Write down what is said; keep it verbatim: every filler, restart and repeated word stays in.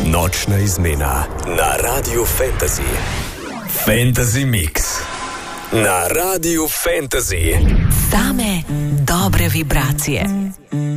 Nočna izmena na Radiu Fantasy. Fantasy Mix na Radiu Fantasy. Same dobre vibracije.